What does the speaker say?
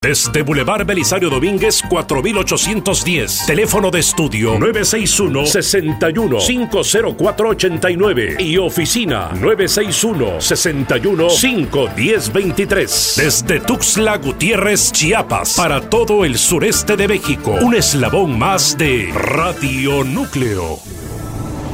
Desde Boulevard Belisario Domínguez, 4810. Teléfono de estudio 961-61-50489 y oficina 961-61-51023. Desde Tuxtla Gutiérrez, Chiapas, para todo el sureste de México. Un eslabón más de Radio Núcleo.